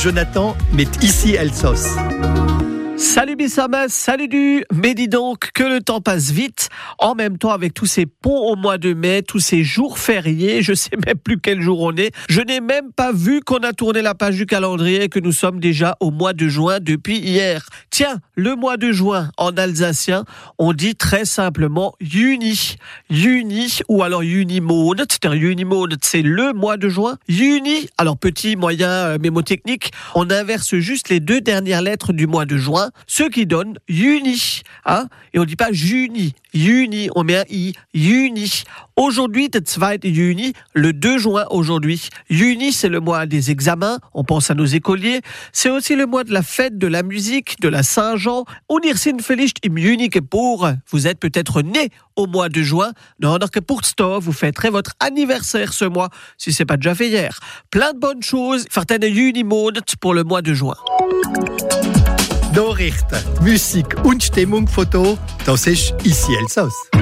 Jonathan met ici Elsos. Salut Bissama, salut du. Mais dis donc que le temps passe vite. En même temps, avec tous ces ponts au mois de mai, tous ces jours fériés, je sais même plus quel jour on est. Je n'ai même pas vu qu'on a tourné la page du calendrier et que nous sommes déjà au mois de juin depuis hier. Tiens, le mois de juin en alsacien, on dit très simplement Juni. Juni ou alors Juni-måned. Juni-måned, c'est le mois de juin. Juni, alors petit, moyen, mémotechnique, on inverse juste les deux dernières lettres du mois de juin. Ce qui donne Juni, hein? Et on dit pas Juni, Juni, on met un I, Juni. Aujourd'hui, le 2 Juni, le 2 juin aujourd'hui. Juni, c'est le mois des examens, on pense à nos écoliers. C'est aussi le mois de la fête, de la musique, de la Saint-Jean. On ihr sind vielleicht im Juni geboren. Vous êtes peut-être né au mois de juin. Non, que pour vous fêterez votre anniversaire ce mois, si c'est pas déjà fait hier. Plein de bonnes choses. Fartene Juni-måned pour le mois de juin. Nachrichten, Musik und Stimmungsfoto, das ist ici Elsos.